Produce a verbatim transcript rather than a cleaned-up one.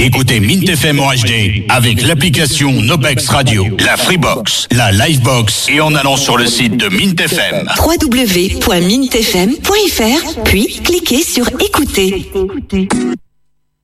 Écoutez Mint F M en H D avec l'application Nobex Radio, la Freebox, la Livebox et en allant sur le site de Mint F M. w w w point mint f m point f r puis cliquez sur écouter.